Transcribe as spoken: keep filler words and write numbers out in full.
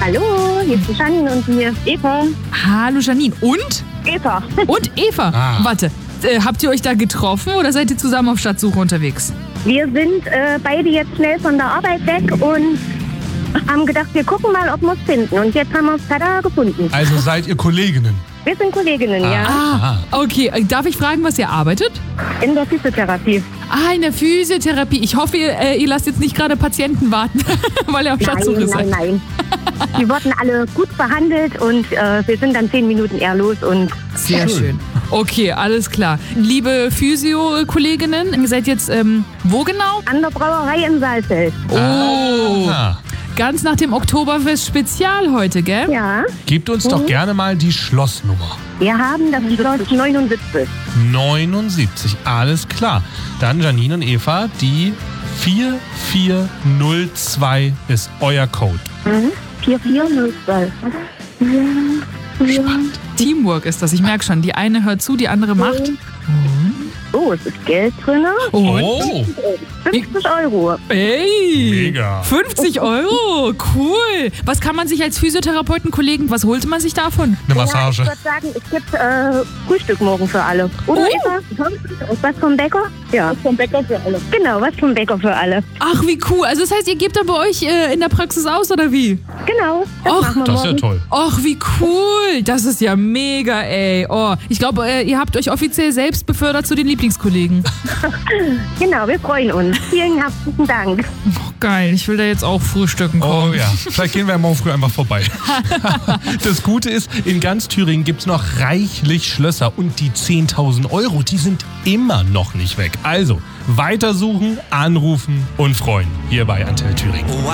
Hallo, hier ist die Janine und hier ist Eva. Hallo Janine. Und? Eva. Und Eva. Ah. Warte, äh, habt ihr euch da getroffen oder seid ihr zusammen auf Schatzsuche unterwegs? Wir sind äh, beide jetzt schnell von der Arbeit weg und haben gedacht, wir gucken mal, ob wir es finden. Und jetzt haben wir es tada gefunden. Also seid ihr Kolleginnen? Wir sind Kolleginnen, ja, Ah, okay. Äh, Darf ich fragen, was ihr arbeitet? in der Physiotherapie. Ah, in der Physiotherapie. Ich hoffe, ihr, äh, ihr lasst jetzt nicht gerade Patienten warten, weil ihr auf Schatzsuche Nein, seid. nein, nein. Die wurden alle gut behandelt und äh, wir sind dann zehn Minuten eher los und Sehr schön. Okay, alles klar. Liebe Physio-Kolleginnen, ihr seid jetzt ähm, wo genau? an der Brauerei in Saalfeld. Oh, Ah. ganz nach dem Oktoberfest Spezial heute, gell? Ja, Gebt uns doch gerne mal die Schlossnummer. wir haben das Schloss neunundsiebzig. neunundsiebzig, alles klar. Dann Janine und Eva, die vier vier null zwei ist euer Code. Mhm. vier vier null zwei. Spannend. Teamwork ist das, ich merke schon. Die eine hört zu, die andere macht. Oh, es ist Geld drin. Und? Oh, fünfzig Euro. Ey! Mega. fünfzig Euro, cool. Was kann man sich als Physiotherapeutenkollegen, was holte man sich davon? eine Ja, Massage. ich würde sagen, es gibt äh, Frühstück morgen für alle. Oder Oh. Eva? Was vom Bäcker? Ja. Was vom Bäcker für alle. Genau, was vom Bäcker für alle. Ach, wie cool. Also das heißt, ihr gebt da bei euch äh, in der Praxis aus, oder wie? Genau, das Och, machen wir Das ist ja morgen. toll. Ach, wie cool. Das ist ja mega, ey. Oh, ich glaube, äh, ihr habt euch offiziell selbst befördert zu den Lieblingskollegen. Genau, wir freuen uns. Vielen herzlichen Dank. Oh, geil. Ich will da jetzt auch frühstücken kommen. Oh ja, vielleicht gehen wir morgen früh einfach vorbei. Das Gute ist, in ganz Thüringen gibt es noch reichlich Schlösser und die zehntausend Euro, die sind immer noch nicht weg. Also, weitersuchen, anrufen und freuen. Hier bei Antenne Thüringen.